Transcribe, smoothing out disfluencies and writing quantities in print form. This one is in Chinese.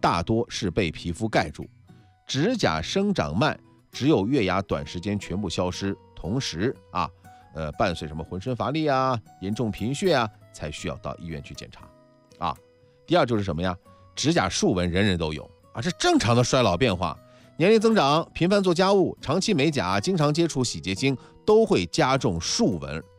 大多是被皮肤盖住。指甲生长慢，只有月牙短时间全部消失，同时伴随什么浑身乏力啊、严重贫血啊，才需要到医院去检查啊。第二就是什么呀？指甲竖纹人人都有啊，是正常的衰老变化。年龄增长、频繁做家务、长期美甲、经常接触洗洁精，都会加重竖纹